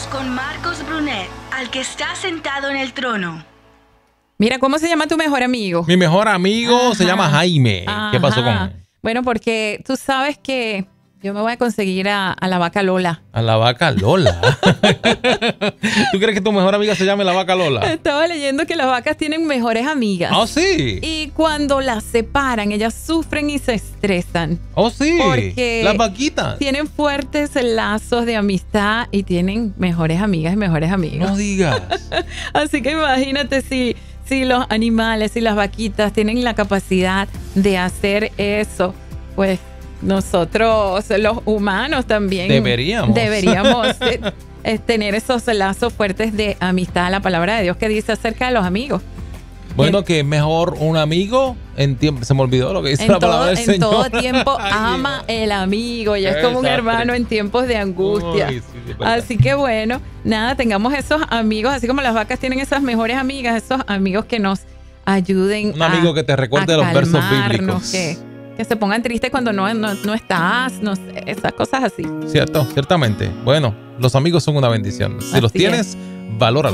Regresamos con Marcos Brunet, al que está sentado en el trono. Mira, ¿cómo se llama tu mejor amigo? Mi mejor amigo se llama Jaime. ¿Qué pasó con él? Bueno, porque tú sabes que yo me voy a conseguir a la vaca Lola. A la vaca Lola. ¿Tú crees que tu mejor amiga se llame la vaca Lola? Estaba leyendo que las vacas tienen mejores amigas. ¿Oh, sí? Y cuando las separan, ellas sufren y se estresan. ¿Oh, sí? Porque las vaquitas tienen fuertes lazos de amistad y tienen mejores amigas y mejores amigos. No digas. Así que imagínate si los animales y las vaquitas tienen la capacidad de hacer eso, pues nosotros los humanos también deberíamos tener esos lazos fuertes de amistad. La palabra de Dios que dice acerca de los amigos. Bueno, que es mejor un amigo en tiempo. Se me olvidó lo que dice la palabra del Señor. En todo tiempo ama el amigo y es como un hermano en tiempos de angustia. Uy, sí, así que bueno, nada, tengamos esos amigos, así como las vacas tienen esas mejores amigas, esos amigos que nos ayuden. Un amigo que te recuerde los versos bíblicos. Que se pongan tristes cuando no estás, no sé, esas cosas así. Cierto, ciertamente. Bueno, los amigos son una bendición. Si los tienes, valóralos.